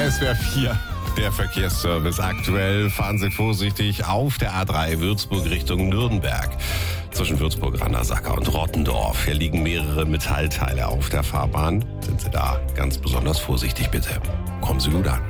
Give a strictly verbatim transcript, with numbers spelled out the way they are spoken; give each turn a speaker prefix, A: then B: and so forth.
A: S W R vier. Der Verkehrsservice. Aktuell fahren Sie vorsichtig auf der A drei Würzburg Richtung Nürnberg. Zwischen Würzburg, Randersacker und Rottendorf. Hier liegen mehrere Metallteile auf der Fahrbahn. Sind Sie da ganz besonders vorsichtig, bitte. Kommen Sie gut an.